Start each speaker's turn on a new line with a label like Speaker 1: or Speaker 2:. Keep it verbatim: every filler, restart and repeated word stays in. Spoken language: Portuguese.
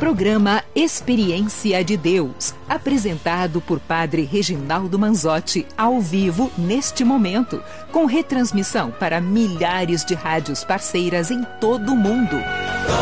Speaker 1: Programa Experiência de Deus, apresentado por Padre Reginaldo Manzotti, ao vivo neste momento, com retransmissão para milhares de rádios parceiras em todo o mundo.